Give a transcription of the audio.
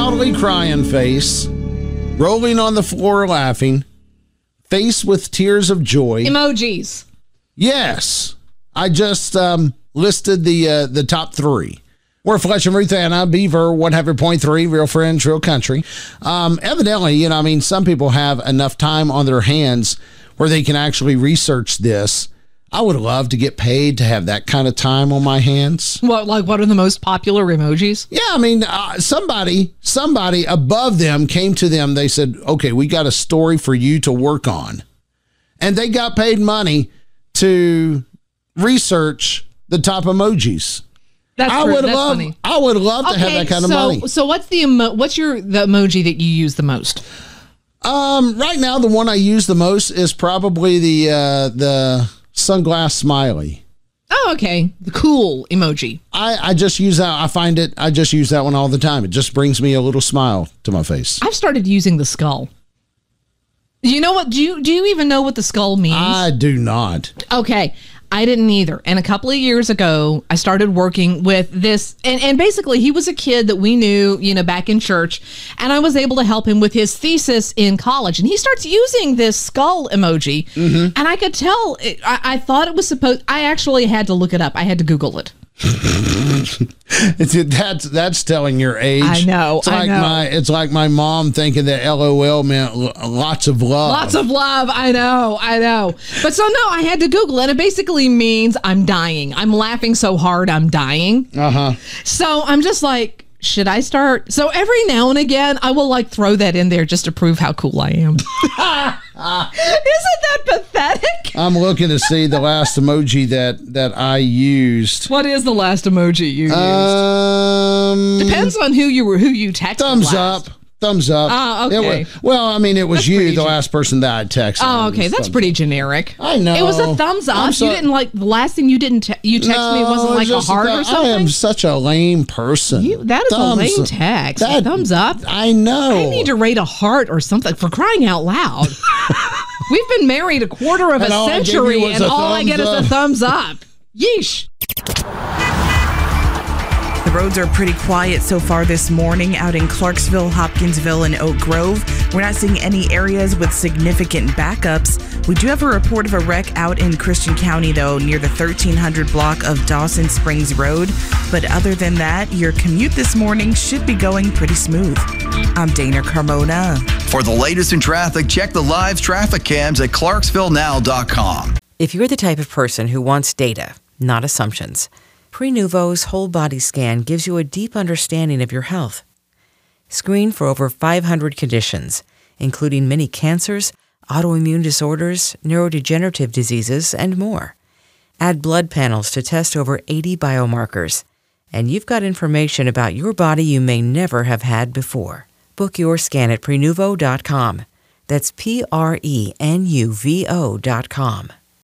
loudly crying face, rolling on the floor laughing, face with tears of joy. Emojis. Yes. I just listed the top 3. We're Fletch and Ruth Anna, Beaver 100.3, Real Friends, Real Country. Evidently, some people have enough time on their hands where they can actually research this. I would love to get paid to have that kind of time on my hands. What are the most popular emojis? Yeah, somebody above them came to them. They said, okay, we got a story for you to work on. And they got paid money to research the top emojis. That's funny. I would love to have that kind of money. So what's the emoji that you use the most? Right now, the one I use the most is probably the sunglass smiley. Oh, okay. The cool emoji. I just use that. I just use that one all the time. It just brings me a little smile to my face. I've started using the skull. You know what? Do you even know what the skull means? I do not. Okay. I didn't either. And a couple of years ago, I started working with this. And basically, he was a kid that we knew, back in church. And I was able to help him with his thesis in college. And he starts using this skull emoji. Mm-hmm. And I could tell, I thought it was I actually had to look it up. I had to Google it. That's telling your age. I know. It's like my mom thinking that LOL meant lots of love. Lots of love. I know. But so no, I had to Google it. It basically means I'm dying. I'm laughing so hard I'm dying. So I'm just like, should I start? So every now and again, I will throw that in there just to prove how cool I am. Isn't that pathetic? I'm looking to see the last emoji that I used. What is the last emoji you used? Depends on who you texted. Thumbs up. Oh, okay. It was you, the last person that I texted. Oh, okay. That's pretty generic. I know. It was a thumbs up. You didn't the last thing you didn't you texted me wasn't a heart or something? I am such a lame person. That is a lame text. Thumbs up. I know. I need to rate a heart or something, for crying out loud. We've been married a quarter of a century, and all I get is a thumbs up. Yeesh. The roads are pretty quiet so far this morning out in Clarksville, Hopkinsville, and Oak Grove. We're not seeing any areas with significant backups. We do have a report of a wreck out in Christian County, though, near the 1300 block of Dawson Springs Road. But other than that, your commute this morning should be going pretty smooth. I'm Dana Carmona. For the latest in traffic, check the live traffic cams at ClarksvilleNow.com. If you're the type of person who wants data, not assumptions, Prenuvo's whole body scan gives you a deep understanding of your health. Screen for over 500 conditions, including many cancers, autoimmune disorders, neurodegenerative diseases, and more. Add blood panels to test over 80 biomarkers, and you've got information about your body you may never have had before. Book your scan at Prenuvo.com. That's Prenuvo.com.